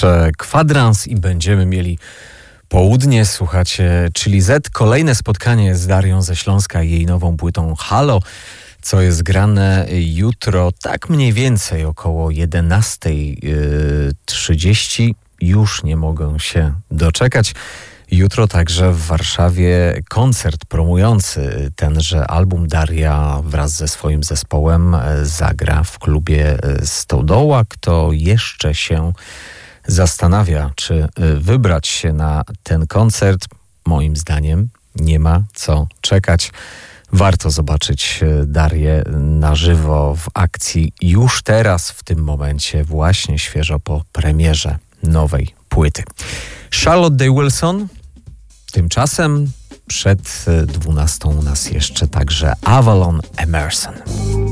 jeszcze kwadrans i będziemy mieli południe. Słuchacie Chili Z. Kolejne spotkanie z Darią ze Śląska i jej nową płytą Halo, co jest grane jutro, tak mniej więcej około 11:30. Już nie mogę się doczekać. Jutro także w Warszawie koncert promujący tenże album. Daria wraz ze swoim zespołem zagra w klubie Stodoła. Kto jeszcze się zastanawia, czy wybrać się na ten koncert, moim zdaniem nie ma co czekać. Warto zobaczyć Darię na żywo w akcji już teraz, w tym momencie, właśnie świeżo po premierze nowej płyty. Charlotte Day Wilson. Tymczasem przed 12 u nas jeszcze także Avalon Emerson.